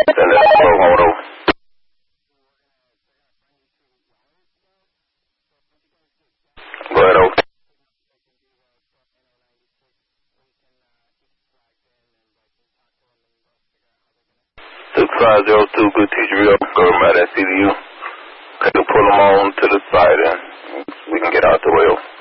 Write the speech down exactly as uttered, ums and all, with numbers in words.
Send that slow hold over. Go ahead, over. six five zero two, good teacher, we up. Go to my C D U. Can you pull them on to the side and we can get out the way.